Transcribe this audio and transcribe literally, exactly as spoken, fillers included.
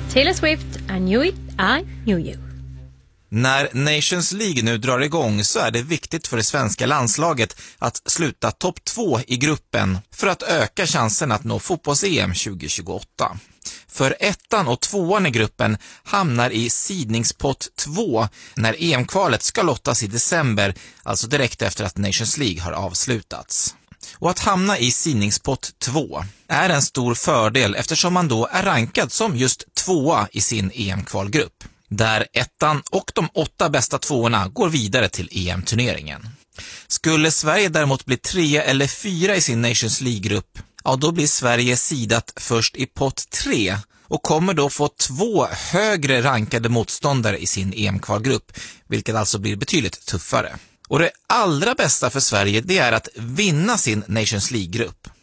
Taylor Swift, I knew it, I knew you. När Nations League nu drar igång så är det viktigt för det svenska landslaget att sluta topp två i gruppen för att öka chansen att nå fotbolls-E M tjugo tjugoåtta. För ettan och tvåan i gruppen hamnar i sidningspott två när E M-kvalet ska lottas i december, alltså direkt efter att Nations League har avslutats. Och att hamna i sidningspott två är en stor fördel eftersom man då är rankad som just tvåa i sin E M-kvalgrupp, där ettan och de åtta bästa tvåorna går vidare till E M-turneringen. Skulle Sverige däremot bli tre eller fyra i sin Nations League-grupp, ja då blir Sverige sidat först i pott tre och kommer då få två högre rankade motståndare i sin E M-kvalgrupp, vilket alltså blir betydligt tuffare. Och det allra bästa för Sverige det är att vinna sin Nations League-grupp.